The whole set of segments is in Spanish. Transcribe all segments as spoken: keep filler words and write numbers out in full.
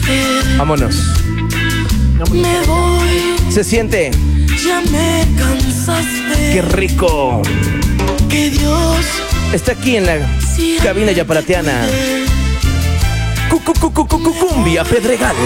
Vámonos. Me voy. Se siente. Ya me cansaste. Qué rico. Que Dios está aquí en la cabina yaparateana. Cumbia Pedregal.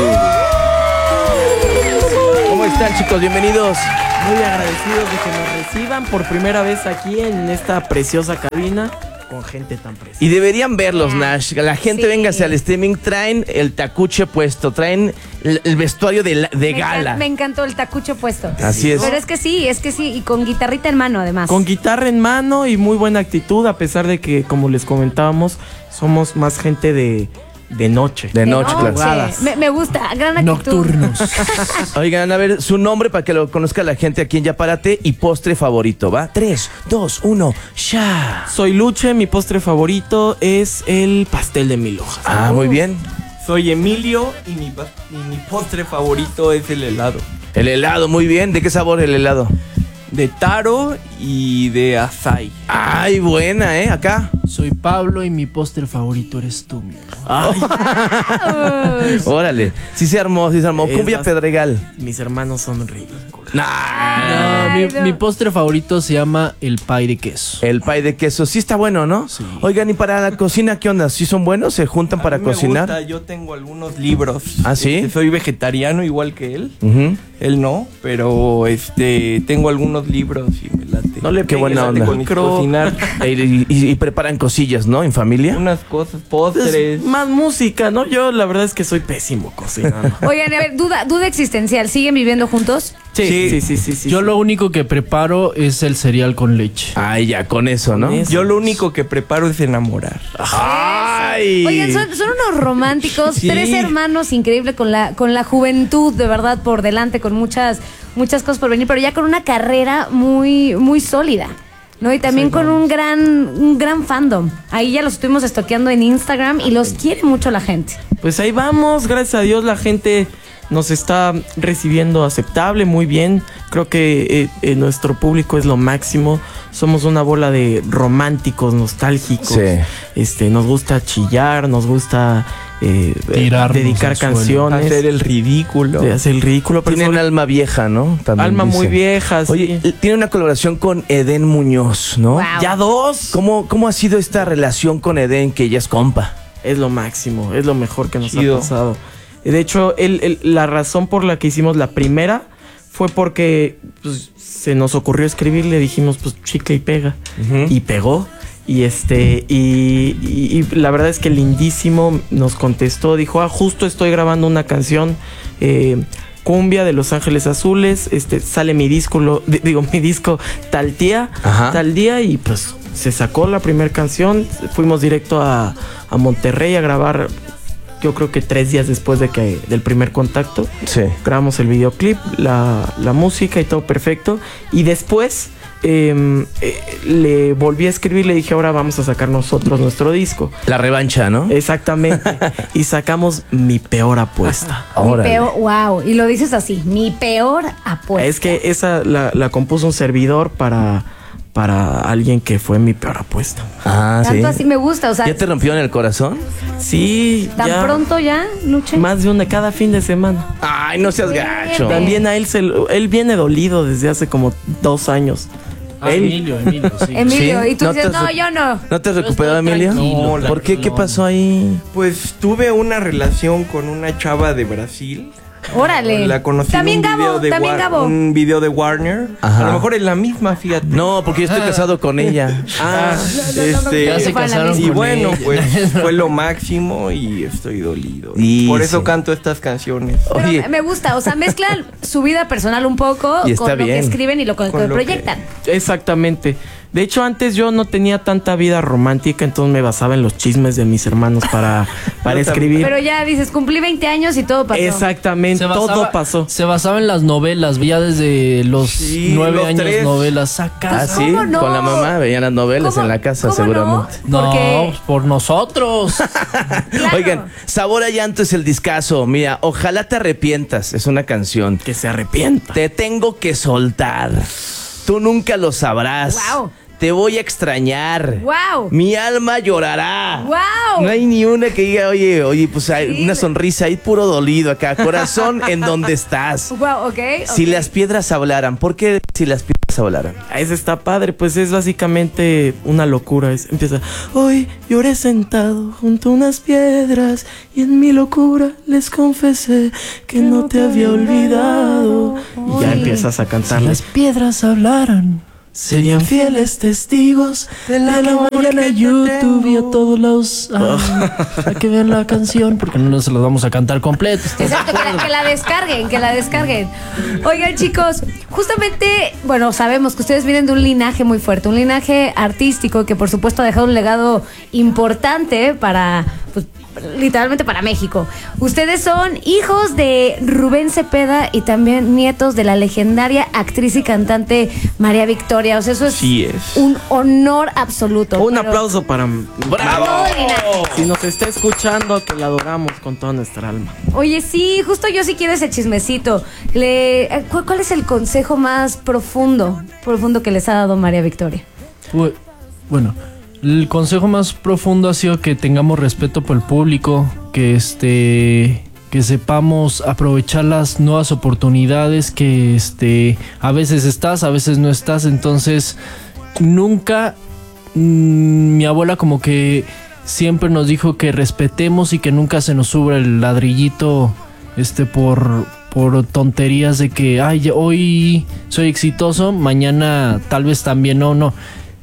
¿Cómo están, chicos? Bienvenidos. Muy agradecidos de que nos reciban por primera vez aquí en esta preciosa cabina con gente tan preciosa. Y deberían verlos, Nash. La gente, Sí. véngase al streaming. Traen el tacuche puesto, traen el, el vestuario de, la- de Me gala. encan- Me encantó el tacucho puesto. Así es. Pero es que sí, es que sí. Y con guitarrita en mano, además. Con guitarra en mano y muy buena actitud, a pesar de que, como les comentábamos, somos más gente de, de noche. De noche, claro. Jugadas. Me, me gusta, gran actitud. Nocturnos. Oigan, a ver, su nombre para que lo conozca la gente aquí en Yaparate y postre favorito, ¿va? Tres, dos, uno, ya. Soy Luche, mi postre favorito es el pastel de mil hojas. Ah, muy bien. Soy Emilio y mi, pa- y mi postre favorito es el helado. El helado, muy bien. ¿De qué sabor el helado? De taro y de açaí. Ay, buena, ¿eh? Acá. Soy Pablo y mi postre favorito eres tú, mi amor. Ay, Órale. Sí se armó, sí se armó. Es Cumbia bast- Pedregal. mis hermanos son ridículos. Nah. No, Ay, mi, no. mi postre favorito se llama el pie de queso. El pie de queso. Sí está bueno, ¿no? Sí. Oigan, ¿y para la cocina qué onda? ¿Sí son buenos? ¿Se juntan para A mí me cocinar? gusta, yo tengo algunos libros. ¿Ah, sí? Este, soy vegetariano igual que él. Ujú. Él no, pero este tengo algunos libros y me late. No le- qué Me buena late onda. con Micro. cocinar Y, y- y preparan cosillas, ¿no? En familia. unas cosas, Pues, postres. más música, ¿no? Yo la verdad es que soy pésimo cocinando. Oigan, a ver, duda, duda existencial. ¿Siguen viviendo juntos? Sí, Sí. sí, sí, sí, sí. Yo sí. lo único que preparo es el cereal con leche. Ay, ya, con eso, ¿no? Con eso. Yo lo único que preparo es enamorar. Ay. Oigan, son, son unos románticos, Sí. tres hermanos, increíble, con la, con la juventud de verdad por delante, con muchas, muchas cosas por venir, pero ya con una carrera muy, muy sólida. ¿No? Y también con un gran, un gran fandom. Ahí ya los estuvimos estoqueando en Instagram y los quiere mucho la gente. Pues ahí vamos, gracias a Dios la gente nos está recibiendo aceptable, muy bien. Creo que eh, eh, nuestro público es lo máximo. Somos una bola de románticos, nostálgicos. Sí. Este, nos gusta chillar, nos gusta eh, Tirarnos dedicar al suelo. canciones, Hacer el ridículo. de hacer el ridículo. Pero Tienen sobre- alma vieja, ¿no? También alma muy dicen. vieja, sí. Oye, tiene una colaboración con Edén Muñoz, ¿no? Wow. ya dos. ¿Cómo, ¿Cómo ha sido esta relación con Edén, que ya es compa? Es lo máximo, es lo mejor que nos Chido. ha pasado. De hecho, el- el- la razón por la que hicimos la primera fue porque pues, se nos ocurrió escribir, le dijimos, pues chicle y pega. Y pegó. Y este, y, y- y la verdad es que lindísimo nos contestó, dijo, ah, justo estoy grabando una canción, eh, cumbia de Los Ángeles Azules, este, sale mi disco, lo- di- digo, mi disco tal día, Ajá. tal día, y pues se sacó la primera canción, fuimos directo a, a Monterrey a grabar, yo creo que tres días después de que del primer contacto. Sí. Grabamos el videoclip, la, la música y todo perfecto. Y después eh, eh, le volví a escribir, le dije, ahora vamos a sacar nosotros nuestro disco. La revancha, ¿no? Exactamente. Y sacamos Mi Peor Apuesta. Mi Órale. peor, wow. Y lo dices así, mi peor apuesta. Es que esa la, la compuso un servidor para, para alguien que fue mi peor apuesta. Ah, sí. Tanto así me gusta, o sea, ¿Ya te rompió en el corazón? Sí, tan ya pronto ya, Luche. más de una cada fin de semana. Ay, no seas gacho. Verde. También a él se lo- él viene dolido desde hace como dos años. Ah, Él- Emilio, Emilio, sí. Emilio, ¿Sí? y tú ¿No dices, te no, has- yo no. ¿No te has Yo recuperado, estoy Emilio? tranquilo, No, ¿por qué? ¿Qué tranquilo. pasó ahí? Pues tuve una relación con una chava de Brasil. Órale. La conocí También en un video Gabo, de también War- Gabo. un video de Warner. Ajá. A lo mejor es la misma, fíjate. No, porque yo estoy casado con ella. Ah, no, no, este, Ya se Fue la casaron misma. y con bueno, ella. pues fue lo máximo y estoy dolido. Y Por sí. eso canto estas canciones. Pero Oye, me gusta, o sea, mezclan su vida personal un poco Y está con lo bien. que escriben y lo con, Con que lo que- proyectan. Exactamente. De hecho, antes yo no tenía tanta vida romántica, entonces me basaba en los chismes de mis hermanos para, para Yo también. escribir. Pero ya dices, cumplí veinte años y todo pasó. Exactamente, Se todo basaba- pasó. Se basaba en las novelas, ya desde los Sí, nueve los años tres. novelas. Saca. Ah, sí, ¿Cómo no? con la mamá veían las novelas ¿Cómo- en la casa, cómo seguramente. no? No, Porque- pues, por nosotros. Claro. Oigan, Sabor a Llanto es el discazo. Mira, ojalá te arrepientas. Es una canción. Que se arrepienta. Te tengo que soltar. Tú nunca lo sabrás. Wow. te voy a extrañar. ¡Wow! Mi alma llorará. ¡Wow! No hay ni una que diga, oye, oye, pues hay Sí. una sonrisa ahí, puro dolido acá. Corazón, ¿en dónde estás? ¡Wow! Ok. Si ok. las piedras hablaran, ¿por qué si las piedras hablaran? Ah, ese está padre, pues es básicamente una locura. Es, empieza, hoy lloré sentado junto a unas piedras y en mi locura les confesé que no te había olvidado. Y ya Uy. empiezas a Si cantarle. las piedras hablaran, serían fieles testigos de la mañana en YouTube y a todos lados ah, a que vean la canción, porque no se los vamos a cantar completos. Exacto, que la, que la descarguen, que la descarguen. Oigan, chicos, justamente, bueno, sabemos que ustedes vienen de un linaje muy fuerte, un linaje artístico que por supuesto ha dejado un legado importante para, pues, literalmente para México. Ustedes son hijos de Rubén Cepeda y también nietos de la legendaria actriz y cantante María Victoria. O sea, eso es, Sí es. un honor absoluto. Un Pero- aplauso para... ¡Bravo! todo el linaje. Si nos está escuchando, que la adoramos con toda nuestra alma. Oye, sí, justo yo sí quiero ese chismecito. Le, eh, ¿cuál, cuál es el consejo más profundo, profundo que les ha dado María Victoria? Bu- Bueno, el consejo más profundo ha sido que tengamos respeto por el público, que este que sepamos aprovechar las nuevas oportunidades, que este a veces estás, a veces no estás, entonces nunca mm, mi abuela como que siempre nos dijo que respetemos y que nunca se nos suba el ladrillito este por por tonterías de que ay, ya- hoy soy exitoso, mañana tal vez también no, no.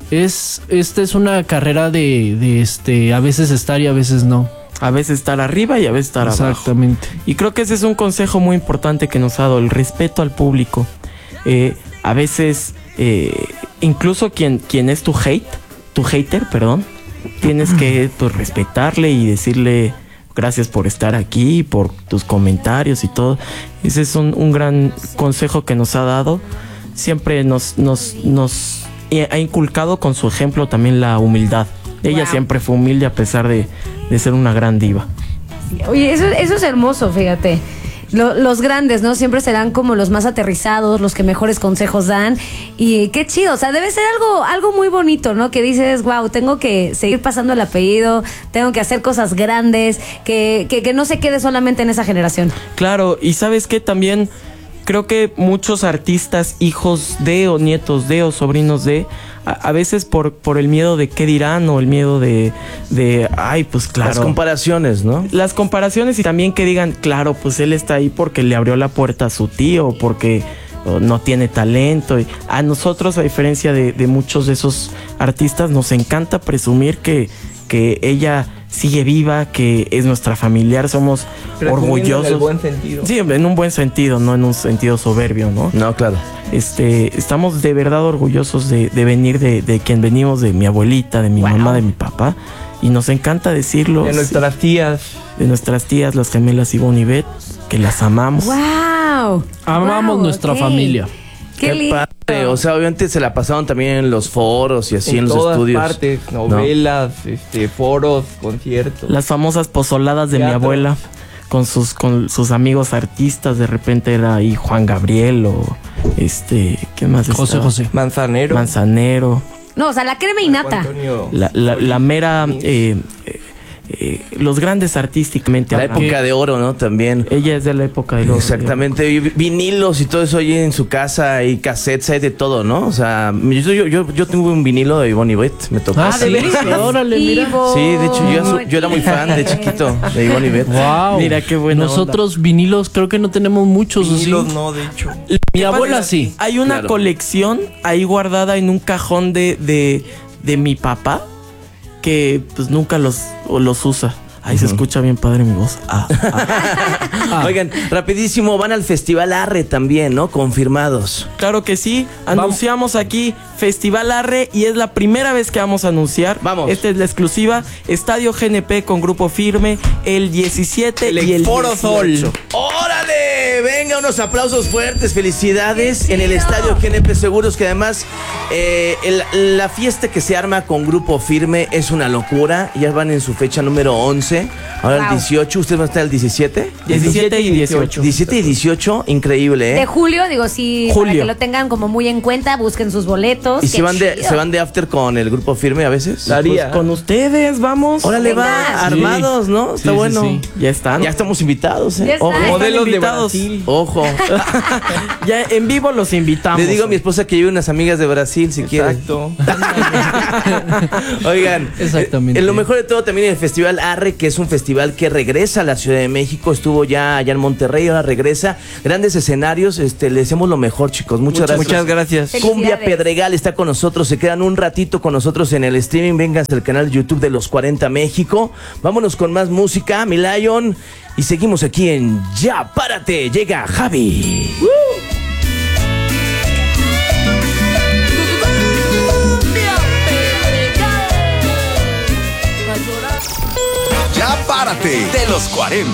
Es esta es una carrera de, de este a veces estar y a veces no. A veces estar arriba y a veces estar abajo. Exactamente. Y creo que ese es un consejo muy importante que nos ha dado, el respeto al público. Eh, a veces, eh, incluso quien, quien es tu hate, tu hater, perdón, tienes que pues, respetarle y decirle gracias por estar aquí, por tus comentarios y todo. Ese es un, un gran consejo que nos ha dado. Siempre nos, nos, nos ha inculcado con su ejemplo también la humildad. Ella Wow. siempre fue humilde a pesar de, de ser una gran diva. Oye, eso, eso es hermoso, fíjate. Lo- los grandes, ¿no? Siempre serán como los más aterrizados, los que mejores consejos dan. Y qué chido, o sea, debe ser algo, algo muy bonito, ¿no? Que dices, wow, tengo que seguir pasando el apellido, tengo que hacer cosas grandes, que, que, que no se quede solamente en esa generación. Claro, y sabes que también creo que muchos artistas, hijos de o nietos de o sobrinos de, a, a veces por, por el miedo de qué dirán o el miedo de, de ay, pues claro. Las comparaciones, ¿no? Las comparaciones y también que digan, claro, pues él está ahí porque le abrió la puerta a su tío, porque o, no tiene talento. Y a nosotros, a diferencia de, de muchos de esos artistas, nos encanta presumir que, que ella sigue viva, que es nuestra familiar, somos orgullosos. En el buen sentido. Sí, en un buen sentido, no en un sentido soberbio, ¿no? No, claro. Este, estamos de verdad orgullosos de, de venir de, de quien venimos, de mi abuelita, de mi Wow. mamá, de mi papá. Y nos encanta decirlo. De nuestras tías. De nuestras tías, las gemelas Ivonne y Beth, que las amamos. ¡Wow! Amamos Wow, nuestra ok. familia. Qué, Qué lindo. padre. O sea, obviamente se la pasaron también en los foros y así en, en los todas estudios. partes, novelas, este, foros, conciertos. Las famosas pozoladas de mi Teatro. abuela con sus con sus amigos artistas, de repente era ahí Juan Gabriel o este, ¿qué más José estaba? José. Manzanero. Manzanero. No, o sea, la crema innata. Antonio. La, la, la mera eh, eh, eh, los grandes artísticamente La hablando. época de oro, ¿no? También. Ella es de la época de los Exactamente, y vinilos y todo eso ahí en su casa y cassettes, hay de todo, ¿no? O sea, yo, yo, yo, yo tuve un vinilo de Ivonne y Beth, me tocó. Ah, Ah, ¿de sí, veras? órale, mira. Ivo. Sí, de hecho, yo, yo era muy fan de chiquito de Ivonne y Beth. Wow. Mira qué buena Nosotros vinilos creo que no tenemos muchos, ¿o sí? Vinilos no, de hecho. Mi abuela sí. Hay una Claro. colección ahí guardada en un cajón de, de, de mi papá que pues nunca los, o los usa. Ahí se escucha bien padre mi voz. Ah, ah. Oigan, rapidísimo, van al Festival Arre también, ¿no? Confirmados. Claro que sí. Anunciamos aquí Festival Arre y es la primera vez que vamos a anunciar. Vamos. Esta es la exclusiva. Estadio G N P con Grupo Firme el diecisiete El y el Foro Sol. dieciocho. ¡Órale! Que venga, unos aplausos fuertes, felicidades en el estadio G N P Seguros, que además eh, el- la fiesta que se arma con Grupo Firme es una locura. Ya van en su fecha número once, ahora el Wow. dieciocho. ¿Ustedes van a estar el diecisiete? diecisiete y dieciocho. diecisiete y dieciocho, increíble, De ¿eh? julio, digo, sí, para Julio. que lo tengan como muy en cuenta, busquen sus boletos. ¿Y qué se van, de, chido. se van de after con el Grupo Firme a veces? Daría. Pues con ustedes, vamos. Órale, Venga. va, Sí. armados, ¿no? Está Sí, sí, bueno. sí. Ya están. Ya estamos invitados, Ya ¿eh? está. Ojo, Están Modelos de invitados. Brasil. ojo. Ya en vivo los invitamos. Le digo a mi esposa que lleve unas amigas de Brasil si quiere. Exacto. Oigan, Exactamente. eh, lo mejor de todo también el Festival Arre, que es un festival que regresa a la Ciudad de México. Estuvo ya allá en Monterrey, ahora regresa. Grandes escenarios, este, le deseamos lo mejor, chicos. Muchas, Muchas, gracias. muchas gracias. Cumbia Felicidades. Pedregal está con nosotros. Se quedan un ratito con nosotros en el streaming. Vénganse al canal de YouTube de Los cuarenta México. Vámonos con más música, mi Lion. Y seguimos aquí en Ya Párate. Llega Javi. Ya párate de los cuarenta.